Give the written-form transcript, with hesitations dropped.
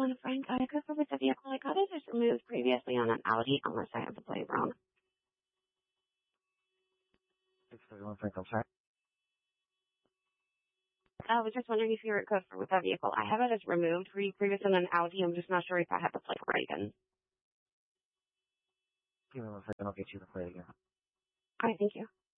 Frank, I could for the vehicle. I got it just removed previously on an Audi, unless I have the plate wrong. 631 Frank, I'm sorry. I was just wondering if you were code for with that vehicle. I have it as removed for you previously on an Audi. I'm just not sure if I have the plate right again. Give me 1 second, I'll get you the plate again. All right, thank you.